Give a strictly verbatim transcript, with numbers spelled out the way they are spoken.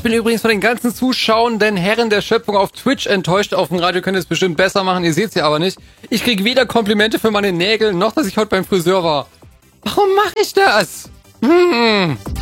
Ich bin übrigens von den ganzen zuschauenden Herren der Schöpfung auf Twitch enttäuscht. Auf dem Radio könnt ihr es bestimmt besser machen, ihr seht's ja aber nicht. Ich krieg weder Komplimente für meine Nägel, noch dass ich heute beim Friseur war. Warum mache ich das? Hm.